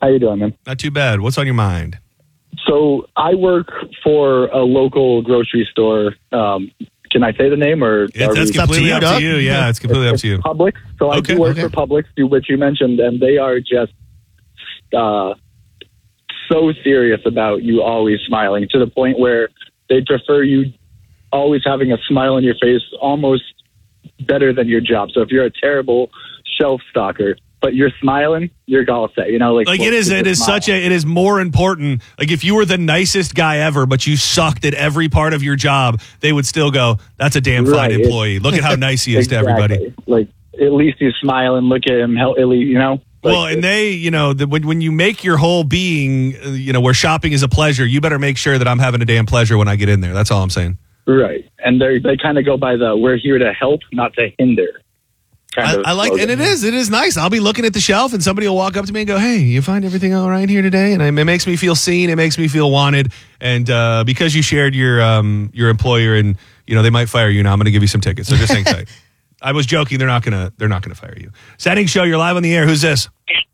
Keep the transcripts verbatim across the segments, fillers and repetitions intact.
How you doing, man? Not too bad. What's on your mind? So I work for a local grocery store. Um, can I say the name or? It, that's we, completely up to you, up to you. Doug. Yeah, it's completely it's, up to you. It's Publix. So I Okay, do work okay. for Publix, which you mentioned, and they are just uh, so serious about you always smiling to the point where they prefer you always having a smile on your face almost better than your job. So if you're a terrible shelf stalker, but you're smiling, you're all set. You know, like Like it is, it is such a, it is more important. Like if you were the nicest guy ever, but you sucked at every part of your job, they would still go, "That's a damn fine Right, employee. Look at how nice he is exactly. to everybody." Like at least he's smiling. Look at him. Hell, at least, you know. Like, Well, and they, you know, the, when when you make your whole being, uh, you know, where shopping is a pleasure, you better make sure that I'm having a damn pleasure when I get in there. That's all I'm saying. right, and they they kind of go by the "we're here to help, not to hinder." Kind I, of I like, and slogan. it is, it is nice. I'll be looking at the shelf, and somebody will walk up to me and go, "Hey, you find everything all right here today?" And it makes me feel seen. It makes me feel wanted. And uh, because you shared your um, your employer, and you know they might fire you now, I'm going to give you some tickets. So just hang tight. I was joking. They're not gonna. They're not gonna fire you. Setting show. You're live on the air. Who's this?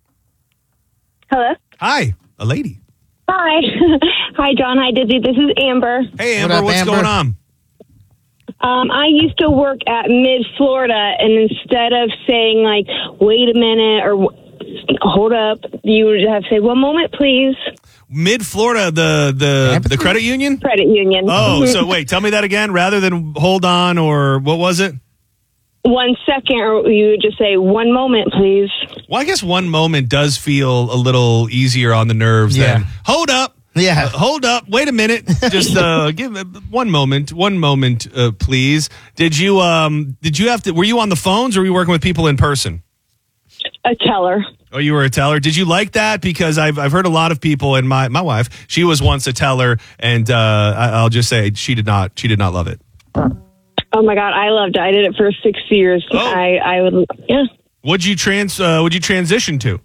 Hello. Hi, a lady. Hi. Hi, John. Hi, Dizzy. This is Amber. Hey, What Amber. up, what's Amber? going on? Um, I used to work at Mid Florida, and instead of saying, like, wait a minute or hold up, you would have to say, one moment, please. Mid Florida, the the Empathy? the credit union. Credit union. Oh, so wait, tell me that again. Rather than hold on or what was it? One second, or you would just say, one moment, please. Well, I guess one moment does feel a little easier on the nerves Yeah. than hold up. Yeah. Uh, hold up. Wait a minute. Just uh, give me one moment. One moment, uh, please. Did you um did you have to? Were you on the phones or were you working with people in person? A teller. Oh, you were a teller. Did you like that? Because I've I've heard a lot of people, and my my wife, she was once a teller, and uh, I, I'll just say she did not she did not love it. Oh, my God. I loved it. I did it for six years. Oh. I, I would, yeah, Would you trans uh, Would you transition to?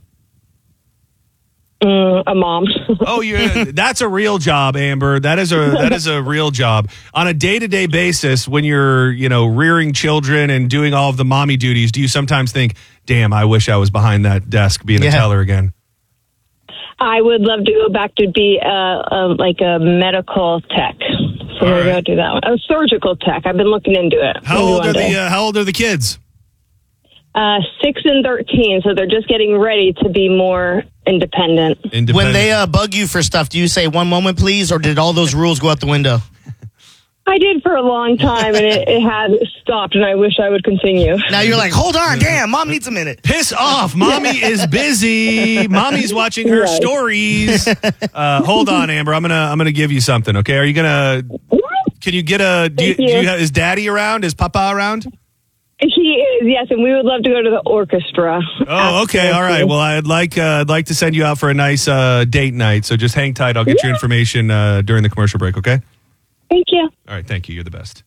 mm, a mom. Oh, you that's a real job, Amber. That is a that is a real job. On a day-to-day basis, when you're, you know, rearing children and doing all of the mommy duties, do you sometimes think, "Damn, I wish I was behind that desk being a Yeah. teller again"? I would love to go back to be uh, uh, like a medical tech. So All we're right. going to do that one. A surgical tech. I've been looking into it. How Maybe old one are day. the uh, How old are the kids? Uh, six and thirteen, so they're just getting ready to be more independent. Independent. When they uh, bug you for stuff, do you say one moment, please, or did all those rules go out the window? I did for a long time, and it, it had stopped, and I wish I would continue. Now you're like, hold on, damn, mom needs a minute. Piss off. Mommy is busy. Mommy's watching her Right. stories. Uh, hold on, Amber. I'm gonna I'm gonna give you something. Okay? Are you gonna? Can you get a? Do you, Thank do you. you have, is Daddy around? Is Papa around? He is, yes, and we would love to go to the orchestra. Oh, okay. All right. Well, I'd like uh, I'd like to send you out for a nice uh, date night. So just hang tight. I'll get your information uh, during the commercial break. Okay. Thank you. All right. Thank you. You're the best.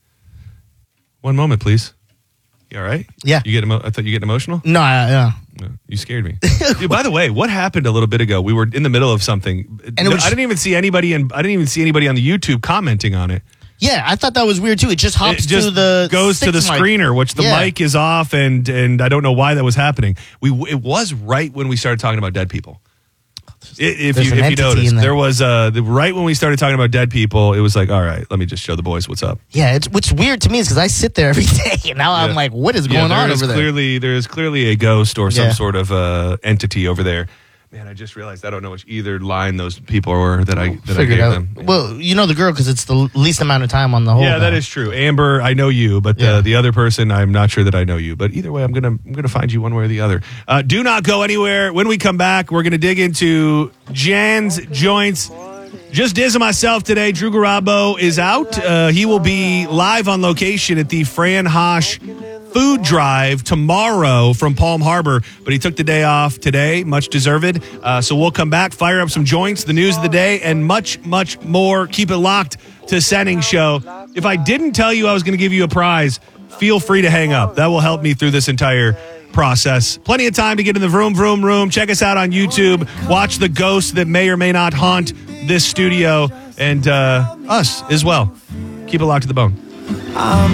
One moment, please. You all right? Yeah. You get emo- I thought you get emotional. No, I, uh, No, you scared me. Dude, by the way, what happened a little bit ago? We were in the middle of something, And it No, was- I didn't even see anybody, and I didn't even see anybody on the YouTube commenting on it. yeah, I thought that was weird too. It just hops It just to the goes to the six mic. screener, which the Yeah. mic is off, and and I don't know why that was happening. We it was right when we started talking about dead people. I- If There's you an if you entity noticed, in there. there was uh the, right when we started talking about dead people, it was like, all right, let me just show the boys what's up. Yeah, it's what's weird to me is because I sit there every day, and now Yeah. I'm like, what is Yeah, going there on is over there? clearly there is clearly a ghost or some Yeah. sort of uh, entity over there. Man, I just realized I don't know which either line those people were that I that I Figured gave out. them. Well, you know the girl because it's the least amount of time on the whole. Yeah, that now. is true. Amber, I know you, but Yeah. uh, the other person, I'm not sure that I know you. But either way, I'm gonna I'm gonna find you one way or the other. Uh, do not go anywhere. When we come back, we're gonna dig into Jan's joints. Just Diz and myself today. Drew Garabo is out. Uh, he will be live on location at the Fran Hosh food drive tomorrow from Palm Harbor, but he took the day off today, much deserved. Uh, so we'll come back, fire up some joints, the news of the day, and much, much more. Keep it locked to Setting Show. If I didn't tell you I was going to give you a prize, feel free to hang up. That will help me through this entire process. Plenty of time to get in the vroom, vroom, room. Check us out on YouTube. Watch the ghosts that may or may not haunt this studio and uh, us as well. Keep it locked to the bone. I'm